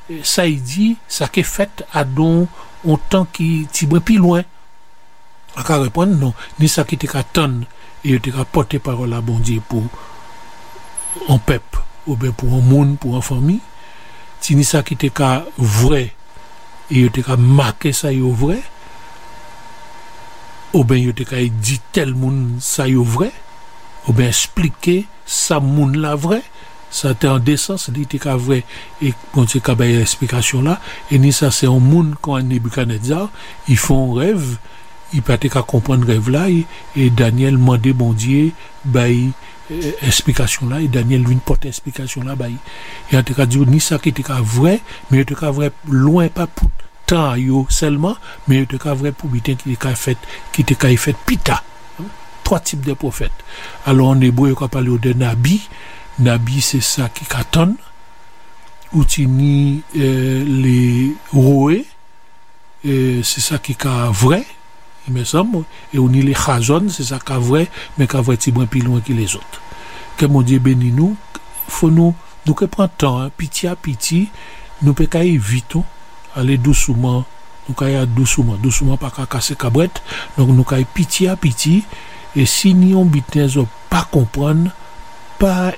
ça il dit ça qui est fait à don autant qui tibre plus loin à ka répondre non ni ça qui te attendre et te porter parole à bon Dieu pour un peuple ou bien pour un monde pour une famille si ni ça qui te vrai et te marquer ça yo vrai ou bien yo te dit tel monde ça yo vrai ou bien expliquer ça monde la vrai ça t'est en décence dit te vrai et bon Dieu ka bailler explication là et ni ça c'est un monde quand Nebuchadnezzar ils font rêve il peut pas comprendre rêve là et Daniel mandé bon Dieu bailler explication là et Daniel lui porte explication là bailler et en tout cas dit ni ça qui était vrai mais en tout cas vrai loin pas pour temps yo seulement mais en tout cas vrai pour bitin qui était fait pita trois types de prophètes alors en hébreu on parle de Nabi c'est ça qui cartonne ou tini les roé c'est ça qui est vrai il me semble et on y les chazon c'est ça qui est vrai mais qui est vrai petit plus loin que les autres que mon Dieu bénisse nous faut nous que prendre temps petit à petit nous peut qu'à éviter aller doucement nous qu'à doucement pas qu'à casser cabrette donc nous qu'à petit à petit et si nous on bitnes pas comprendre pas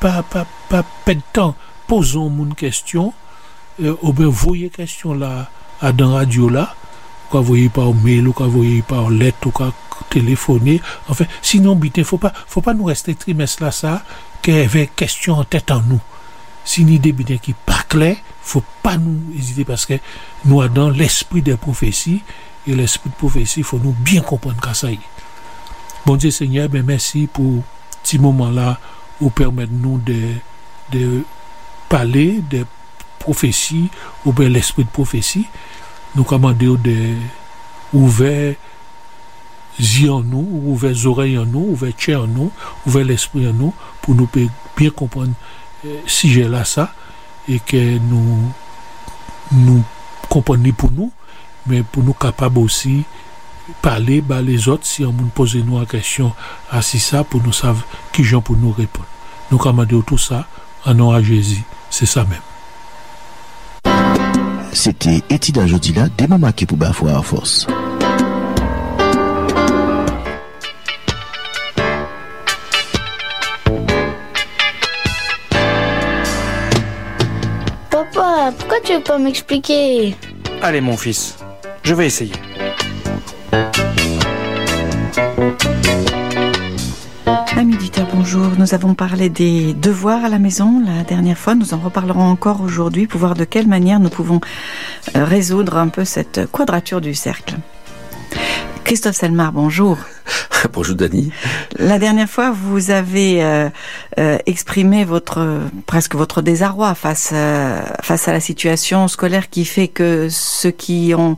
de temps posons une question ou bien voyez question là à dans radio là ou voyez par mail ou voyez par lettre ou téléphoner enfin sinon bité faut pas nous rester trimestre là ça qu'il y avait question en tête en nous si ni des bité qui pas clair faut pas nous hésiter parce que nous avons dans l'esprit des prophéties et l'esprit de prophétie faut nous bien comprendre qu'à ça y est. Bon Dieu Seigneur ben merci pour petit moment là ou permettre nous de parler des prophéties ou bien l'esprit de prophétie nous commandons de ouvrir yeux en nous ouvrir oreilles en nous ouvrir cœur en nous ouvrir l'esprit en nous pour nous bien comprendre sujet là ça et que nous comprenions pour nous mais pour nous capables aussi parler les autres si on nous pose nous une question à ça pour nous savoir qui gens pour nous répondre nous commandons tout ça en nom à Jésus c'est ça même. C'était Etida Jodila des mamans qui pour foi à force. Papa, pourquoi tu veux pas m'expliquer? Allez mon fils, je vais essayer. Amis auditeurs, bonjour. Nous avons parlé des devoirs à la maison la dernière fois. Nous en reparlerons encore aujourd'hui pour voir de quelle manière nous pouvons résoudre un peu cette quadrature du cercle. Christophe Selmar, bonjour. Bonjour Dani. La dernière fois, vous avez exprimé presque votre désarroi face à la situation scolaire qui fait que ceux qui ont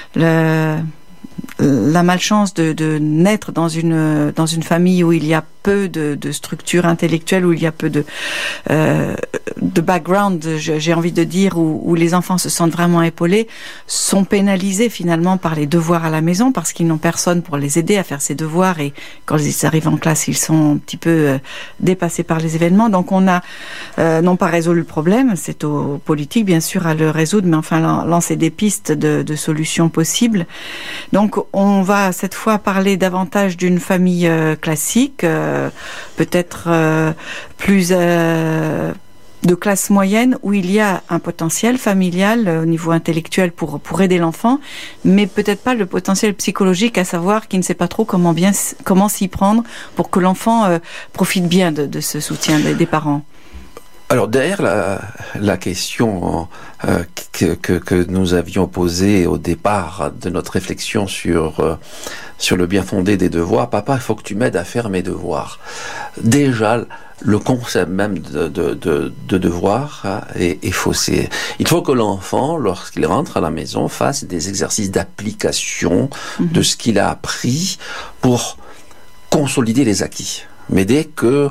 la malchance de naître dans une famille où il y a peu de structure intellectuelle, où il y a peu de background, j'ai envie de dire, où les enfants se sentent vraiment épaulés, sont pénalisés finalement par les devoirs à la maison parce qu'ils n'ont personne pour les aider à faire ces devoirs et quand ils arrivent en classe, ils sont un petit peu dépassés par les événements. Donc on a non pas résolu le problème, c'est aux politiques bien sûr à le résoudre, mais enfin lancer des pistes de solutions possibles. Donc on va cette fois parler davantage d'une famille classique, peut-être plus de classe moyenne où il y a un potentiel familial au niveau intellectuel pour aider l'enfant, mais peut-être pas le potentiel psychologique, à savoir qu'il ne sait pas trop comment s'y prendre pour que l'enfant profite bien de ce soutien des parents. Alors derrière la question que nous avions posée au départ de notre réflexion sur le bien fondé des devoirs, papa, il faut que tu m'aides à faire mes devoirs. Déjà, le concept même de devoir est faussé. Il faut que l'enfant, lorsqu'il rentre à la maison, fasse des exercices d'application de ce qu'il a appris pour consolider les acquis. Mais dès que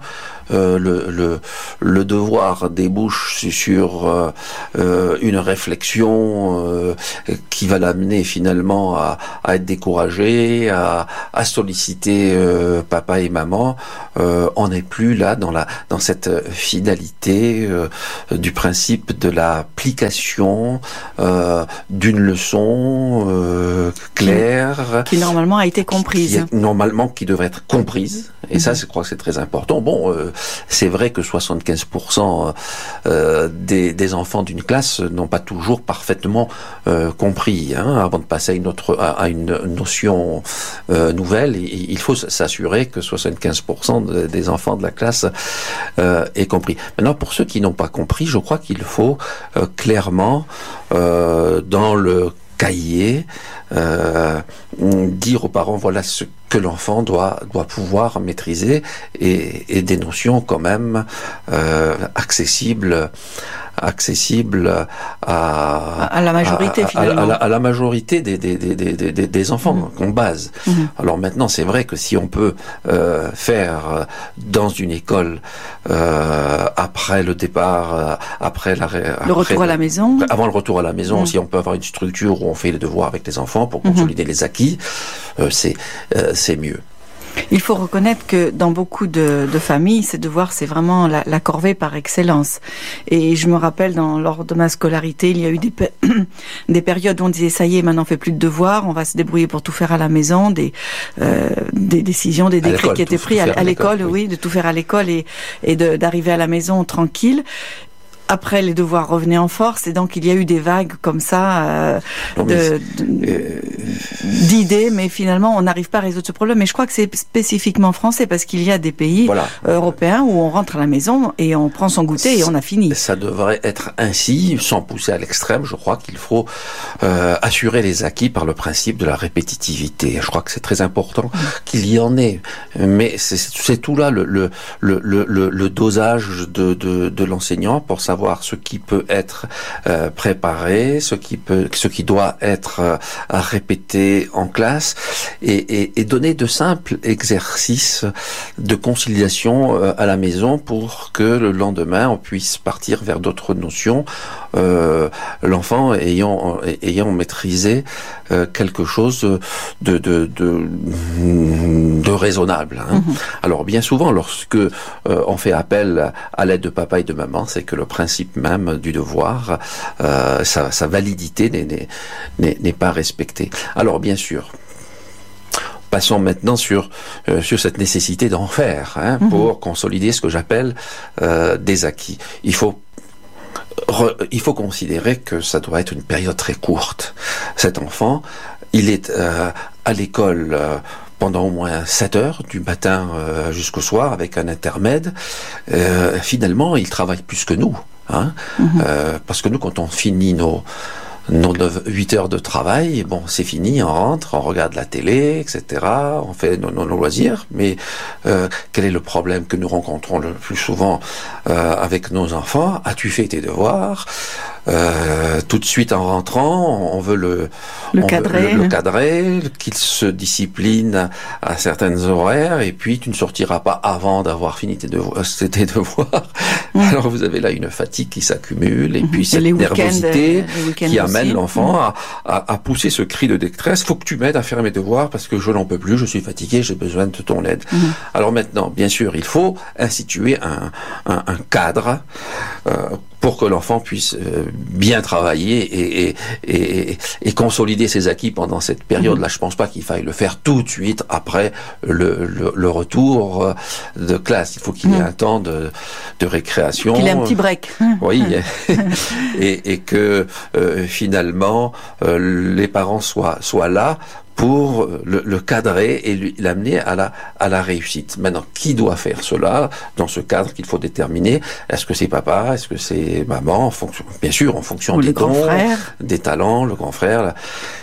le devoir débouche sur une réflexion qui va l'amener finalement à être découragé, à solliciter papa et maman, on n'est plus là dans cette finalité du principe de l'application d'une leçon claire, qui normalement a été comprise, qui devrait être comprise. Et ça, je crois que c'est très important. Bon, c'est vrai que 75% des enfants d'une classe n'ont pas toujours parfaitement compris. Avant de passer à une notion nouvelle, il faut s'assurer que 75% des enfants de la classe aient compris. Maintenant, pour ceux qui n'ont pas compris, je crois qu'il faut clairement, dans le cahier, dire aux parents, voilà ce que l'enfant doit pouvoir maîtriser, et des notions quand même accessibles à la majorité, finalement. À la majorité des enfants qu'on base. Alors maintenant, c'est vrai que si on peut faire dans une école après le départ, le retour à la maison, avant le retour à la maison, si on peut avoir une structure où on fait les devoirs avec les enfants pour consolider les acquis, c'est mieux. Il faut reconnaître que dans beaucoup de familles, ces devoirs, c'est vraiment la corvée par excellence. Et je me rappelle, lors de ma scolarité, il y a eu des périodes où on disait, ça y est, maintenant on fait plus de devoirs, on va se débrouiller pour tout faire à la maison, des décisions, des décrets qui étaient pris à l'école, oui, de tout faire à l'école et d'arriver à la maison tranquille. Après, les devoirs revenaient en force, et donc il y a eu des vagues comme ça d'idées, mais finalement on n'arrive pas à résoudre ce problème. Mais je crois que c'est spécifiquement français, parce qu'il y a des pays européens où on rentre à la maison et on prend son goûter et on a fini. Ça devrait être ainsi, sans pousser à l'extrême. Je crois qu'il faut assurer les acquis par le principe de la répétitivité. Je crois que c'est très important qu'il y en ait, mais c'est tout là le dosage de l'enseignant pour savoir ce qui peut être préparé, ce qui doit être répété en classe, et donner de simples exercices de conciliation à la maison pour que le lendemain on puisse partir vers d'autres notions, l'enfant ayant maîtrisé quelque chose de raisonnable. Alors bien souvent, lorsque on fait appel à l'aide de papa et de maman, c'est que le principe même du devoir, sa validité n'est pas respectée. Alors bien sûr, passons maintenant sur cette nécessité d'en faire pour consolider ce que j'appelle des acquis. Il faut considérer que ça doit être une période très courte. Cet enfant, il est à l'école pendant au moins 7 heures, du matin jusqu'au soir, avec un intermède. Finalement, il travaille plus que nous. Parce que nous, quand on finit nos 8 heures de travail, bon, c'est fini, on rentre, on regarde la télé, etc., on fait nos loisirs, mais quel est le problème que nous rencontrons le plus souvent avec nos enfants? As-tu fait tes devoirs? Tout de suite en rentrant, on veut le cadrer, qu'il se discipline à certaines horaires, et puis tu ne sortiras pas avant d'avoir fini tes devoirs. Alors vous avez là une fatigue qui s'accumule, et puis cette nervosité qui amène l'enfant à pousser ce cri de détresse: faut que tu m'aides à faire mes devoirs parce que je n'en peux plus, je suis fatigué, j'ai besoin de ton aide. Alors maintenant, bien sûr, il faut instituer un cadre pour que l'enfant puisse bien travailler et consolider ses acquis pendant cette période-là. Je pense pas qu'il faille le faire tout de suite après le retour de classe. Il faut qu'il y ait un temps de récréation. Qu'il ait un petit break. Oui, et que finalement les parents soient là pour le cadrer et l'amener à la réussite. Maintenant, qui doit faire cela dans ce cadre qu'il faut déterminer? Est-ce que c'est papa? Est-ce que c'est maman? Bien sûr, en fonction des dons, des talents, le grand frère.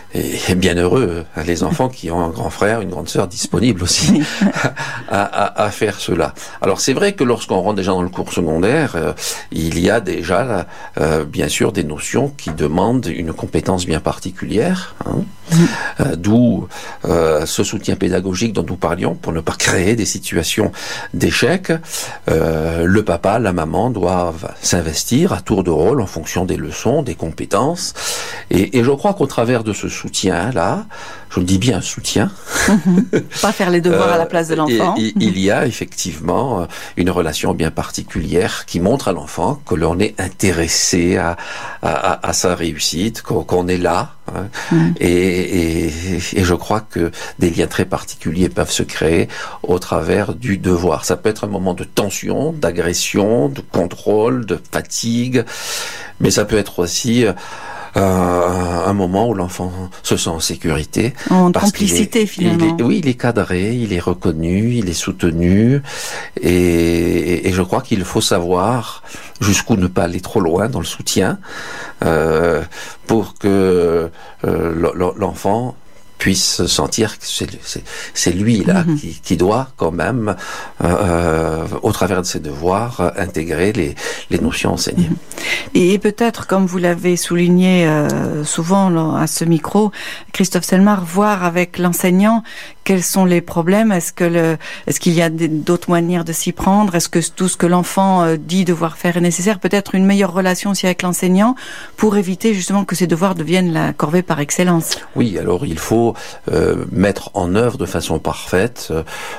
et bien heureux, les enfants qui ont un grand frère, une grande sœur disponible aussi à faire cela. Alors c'est vrai que lorsqu'on rentre déjà dans le cours secondaire, il y a déjà bien sûr des notions qui demandent une compétence bien particulière, d'où ce soutien pédagogique dont nous parlions pour ne pas créer des situations d'échec. Le papa, la maman doivent s'investir à tour de rôle en fonction des leçons, des compétences, et je crois qu'au travers de ce soutien-là, je le dis bien, soutien. Pas faire les devoirs à la place de l'enfant. Il y a effectivement une relation bien particulière qui montre à l'enfant que l'on est intéressé à sa réussite, qu'on est là. Et je crois que des liens très particuliers peuvent se créer au travers du devoir. Ça peut être un moment de tension, d'agression, de contrôle, de fatigue, mais ça peut être aussi un moment où l'enfant se sent en sécurité. En complicité, finalement. Il est cadré, il est reconnu, il est soutenu, et je crois qu'il faut savoir jusqu'où ne pas aller trop loin dans le soutien, pour que l'enfant puisse sentir que c'est lui là qui doit quand même au travers de ses devoirs intégrer les notions enseignées. Et peut-être, comme vous l'avez souligné souvent à ce micro, Christophe Selmar, voir avec l'enseignant quels sont les problèmes, est-ce qu'il y a d'autres manières de s'y prendre, est-ce que tout ce que l'enfant dit devoir faire est nécessaire, peut-être une meilleure relation aussi avec l'enseignant pour éviter justement que ces devoirs deviennent la corvée par excellence. Oui, alors il faut mettre en œuvre de façon parfaite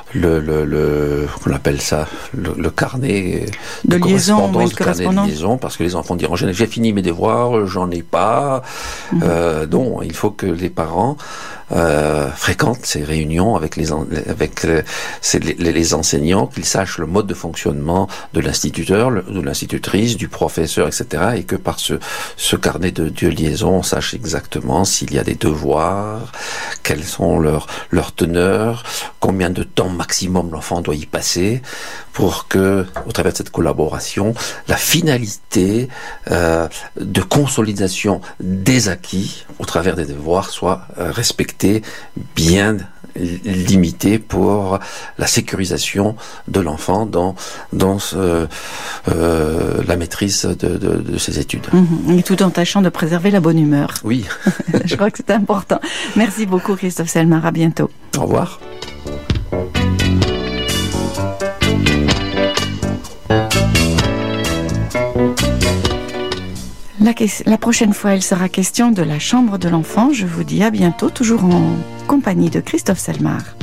on appelle ça le carnet de liaison, correspondance, le carnet de liaison, parce que les enfants diront j'ai fini mes devoirs, j'en ai pas. Non, il faut que les parents fréquentent ces réunions avec les enseignants, qu'ils sachent le mode de fonctionnement de l'instituteur, de l'institutrice, du professeur, etc. Et que par ce carnet de liaison, on sache exactement s'il y a des devoirs, quelles sont leurs teneurs, combien de temps maximum l'enfant doit y passer, pour que, au travers de cette collaboration, la finalité de consolidation des acquis au travers des devoirs soit respectée, bien limitée pour la sécurisation de l'enfant dans la maîtrise de ses études. Et tout en tâchant de préserver la bonne humeur. Oui. Je crois que c'est important. Merci beaucoup Christophe Selmar, à bientôt. Au revoir. La prochaine fois, il sera question de la chambre de l'enfant. Je vous dis à bientôt, toujours en compagnie de Christophe Selmar.